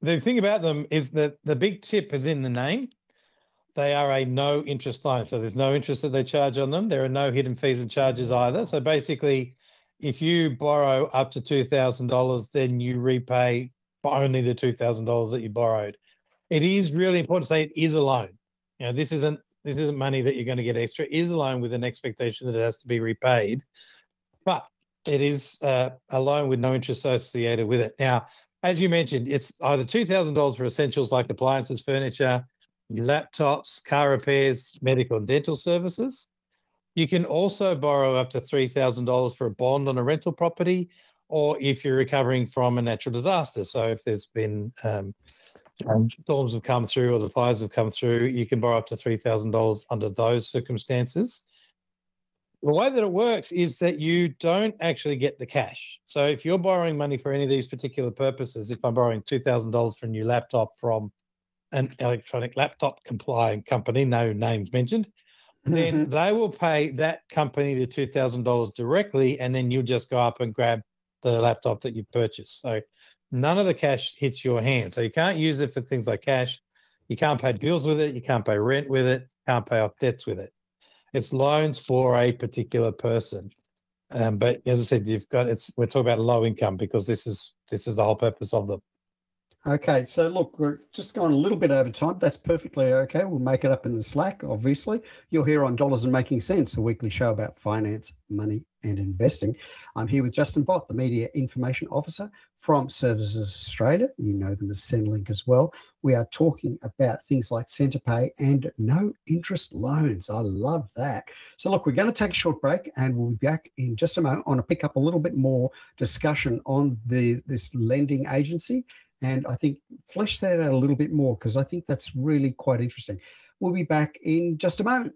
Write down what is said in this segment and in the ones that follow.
the thing about them is that the big tip is in the name. They are a no interest loan. So there's no interest that they charge on them. There are no hidden fees and charges either. So basically, if you borrow up to $2,000, then you repay for only the $2,000 that you borrowed. It is really important to say it is a loan. You know, this isn't money that you're going to get extra. It is a loan with an expectation that it has to be repaid. But it is a loan with no interest associated with it. Now, as you mentioned, it's either $2,000 for essentials like appliances, furniture, laptops, car repairs, medical and dental services. You can also borrow up to $3,000 for a bond on a rental property, or if you're recovering from a natural disaster. So if there's been storms have come through or the fires have come through, you can borrow up to $3,000 under those circumstances. The way that it works is that you don't actually get the cash. So if you're borrowing money for any of these particular purposes, if I'm borrowing $2,000 for a new laptop from an electronic laptop compliant company, no names mentioned, then they will pay that company the $2,000 directly, and then you'll just go up and grab the laptop that you purchased. So none of the cash hits your hand. So you can't use it for things like cash. You can't pay bills with it. You can't pay rent with it. Can't pay off debts with it. It's loans for a particular person. But as I said, we're talking about low income because this is the whole purpose of them. Okay, so look, we're just going a little bit over time. That's perfectly okay. We'll make it up in the Slack, obviously. You're here on Dollars and Making Sense, a weekly show about finance, money, and investing. I'm here with Justin Bott, the Media Information Officer from Services Australia. You know them as Centrelink as well. We are talking about things like Centrepay and no interest loans. I love that. So look, we're going to take a short break and we'll be back in just a moment. I want to pick up a little bit more discussion on this lending agency. And I think flesh that out a little bit more because I think that's really quite interesting. We'll be back in just a moment.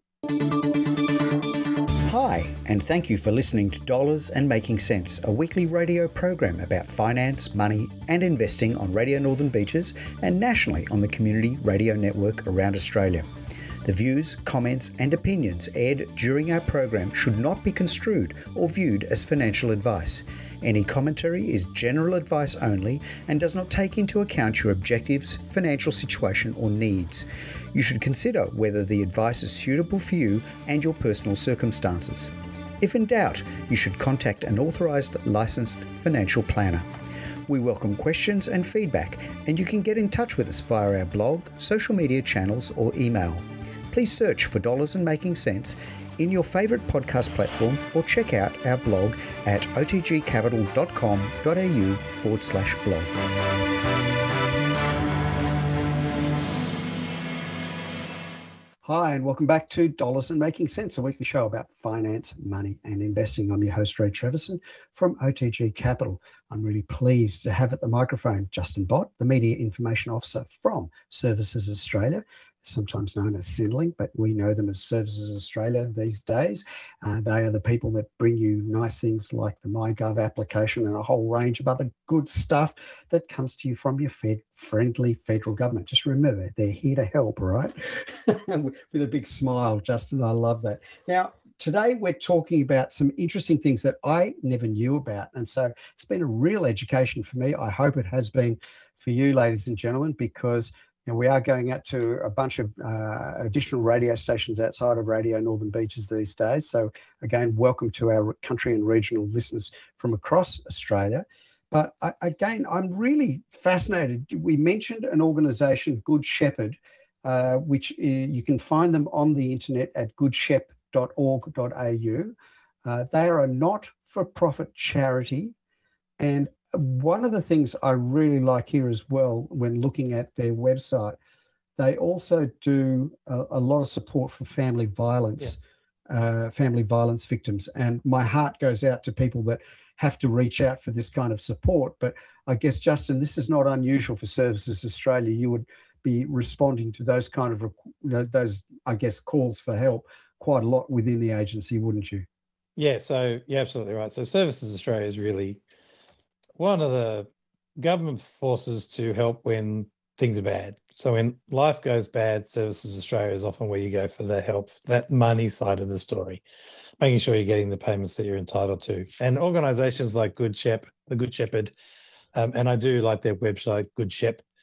Hi, and thank you for listening to Dollars and Making Sense, a weekly radio program about finance, money, and investing on Radio Northern Beaches and nationally on the Community Radio Network around Australia. The views, comments, and opinions aired during our program should not be construed or viewed as financial advice. Any commentary is general advice only and does not take into account your objectives, financial situation, or needs. You should consider whether the advice is suitable for you and your personal circumstances. If in doubt, you should contact an authorised licensed financial planner. We welcome questions and feedback, and you can get in touch with us via our blog, social media channels, or email. Please search for Dollars and Making Sense in your favourite podcast platform or check out our blog at otgcapital.com.au/blog. Hi, and welcome back to Dollars and Making Sense, a weekly show about finance, money, and investing. I'm your host, Ray Treverson from OTG Capital. I'm really pleased to have at the microphone Justin Bott, the Media Information Officer from Services Australia, sometimes known as Centrelink, but we know them as Services Australia these days. They are the people that bring you nice things like the MyGov application and a whole range of other good stuff that comes to you from your friendly federal government. Just remember, they're here to help, right? With a big smile, Justin. I love that. Now, today we're talking about some interesting things that I never knew about. And so it's been a real education for me. I hope it has been for you, ladies and gentlemen, because we are going out to a bunch of additional radio stations outside of Radio Northern Beaches these days. So again, welcome to our country and regional listeners from across Australia. But again, I'm really fascinated. We mentioned an organisation, Good Shepherd, which you can find them on the internet at goodshep.org.au. They are a not-for-profit charity, and one of the things I really like here as well when looking at their website, they also do a lot of support for family violence victims. And my heart goes out to people that have to reach out for this kind of support. But I guess, Justin, this is not unusual for Services Australia. You would be responding to those kind of, calls for help quite a lot within the agency, wouldn't you? Yeah, so you're absolutely right. So Services Australia is really one of the government forces to help when things are bad. So when life goes bad, Services Australia is often where you go for the help, that money side of the story, making sure you're getting the payments that you're entitled to. And organisations like the Good Shepherd, and I do like their website,